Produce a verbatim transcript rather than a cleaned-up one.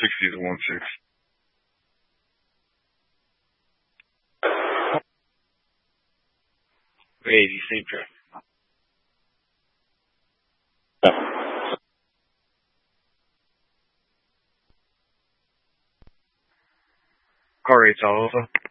sixty to one six. eighty, same track. Car rate's all over.